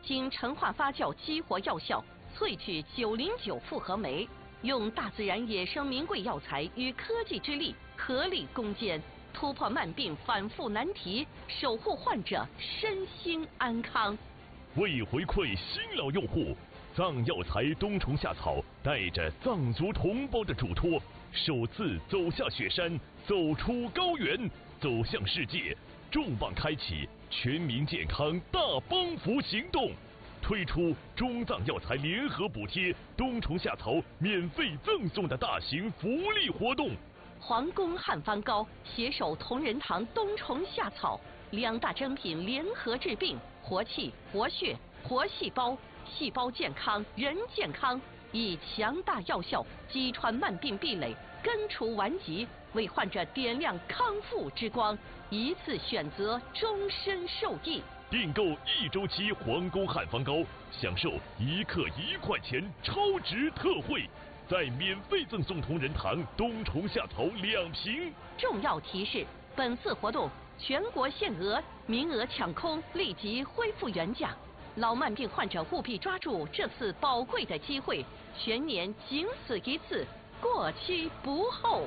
经陈化发酵激活药效，萃取909复合酶，用大自然野生名贵药材与科技之力合力攻坚，突破慢病反复难题，守护患者身心安康。 为回馈新老用户，藏药材冬虫夏草带着藏族同胞的嘱托，首次走下雪山，走出高原，走向世界，重磅开启全民健康大帮扶行动，推出中藏药材联合补贴冬虫夏草免费赠送的大型福利活动。 皇宫汉方膏携手同仁堂冬虫夏草2大珍品联合治病，活气、活血、活细胞，细胞健康，人健康，以强大药效击穿慢病壁垒，根除顽疾，为患者点亮康复之光，一次选择，终身受益。 订购1周期皇宫汉方膏，享受1克1块钱超值特惠，再免费赠送同仁堂冬虫夏草2瓶。 重要提示：本次活动全国限额，名额抢空，立即恢复原价。老慢病患者务必抓住这次宝贵的机会，全年仅此一次，过期不候。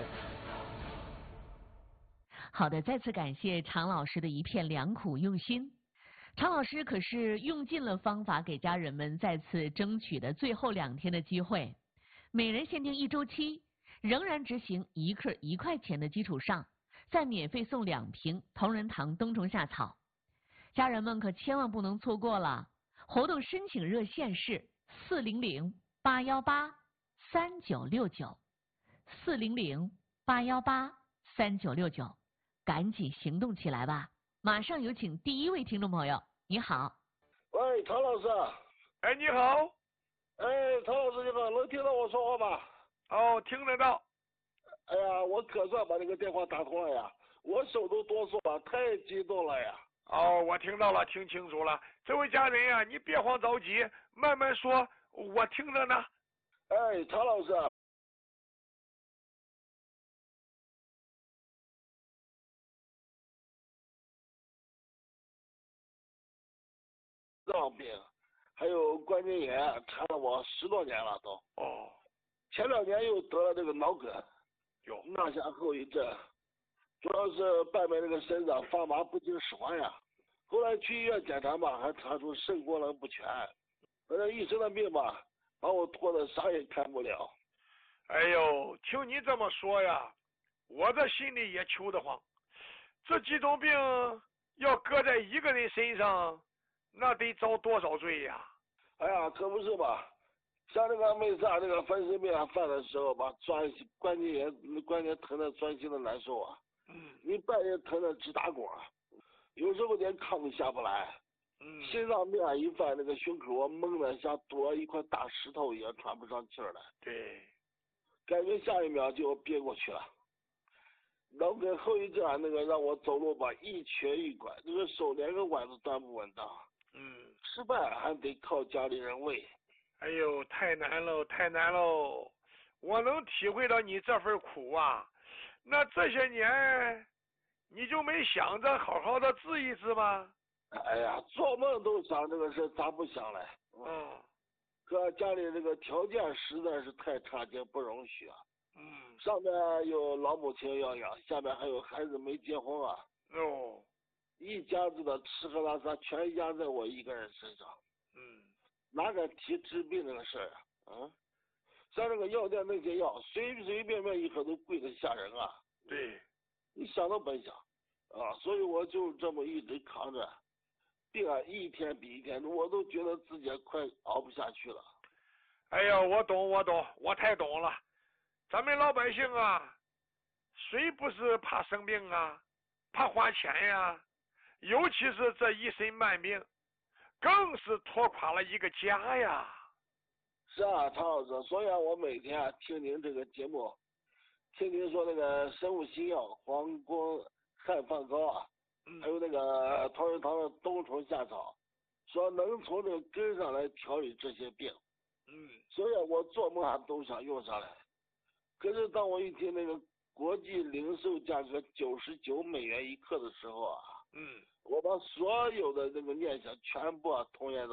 好的，再次感谢常老师的一片良苦用心。常老师可是用尽了方法，给家人们再次争取的最后2天的机会。每人限定1周期，仍然执行1克1块钱的基础上，再免费送2瓶同仁堂冬虫夏草。家人们可千万不能错过了。活动申请热线是400-818-3969 400-818-3969，赶紧行动起来吧！马上有请第1位听众朋友。你好。 喂，常老师。 哎，你好。 哎，常老师你好，能听到我说话吗？ 哦，听得到。 哎呀，我可算把这个电话打通了呀，我手都哆嗦了，太激动了呀。 哦，我听到了，听清楚了。这位家人呀，你别慌着急，慢慢说，我听着呢。 哎，常老师。脏病，还有关节炎，缠了我10多年了都。 哦。 前2年又得了这个脑梗，落下后遗症，主要是半边这个身上发麻不听使唤呀。后来去医院检查吧，还查出肾功能不全，反正一身的病吧，把我拖得啥也干不了。 哎呦，听你这么说呀，我这心里也求得慌。这几种病要搁在一个人身上，那得遭多少罪呀？ 哎呀，可不是吧？像这个每次这个风湿病犯的时候吧，关节疼得钻心的难受啊。你半夜疼得直打滚，有时候连炕都下不来。心脏病一犯，那个胸口闷得像堵了一块大石头一样，喘不上气来。 对， 感觉下一秒就要憋过去了。脑梗后遗症那个让我走路吧一瘸一拐，这个手连个碗都端不稳当。吃饭还得靠家里人喂。 哎呦，太难喽，太难喽！我能体会到你这份苦啊。那这些年你就没想着好好的治一治吗？ 哎呀，做梦都想这个事，咋不想嘞？可家里这个条件实在是太差劲，不容许啊。上面有老母亲要养，下面还有孩子没结婚啊。一家子的吃喝拉撒全压在我一个人身上。哪敢提治病这个事儿啊？像这个药店那些药，随随便便一盒都贵得吓人啊。 对， 你想都甭想啊！所以我就这么一直扛着，病啊一天比一天，我都觉得自己快熬不下去了。 哎呀，我懂，我太懂了。咱们老百姓啊，谁不是怕生病啊，怕花钱呀？尤其是这一身慢病，更是拖垮了一个家呀。 是啊，常老师，所以我每天听您这个节目，听您说那个生物新药皇宫汉方膏啊，还有那个同仁堂的冬虫夏草，说能从这个根上来调理这些病。所以我做梦都想用上来。可是当我一听那个国际零售价格$991克的时候啊，我把所有的那个念想全部通通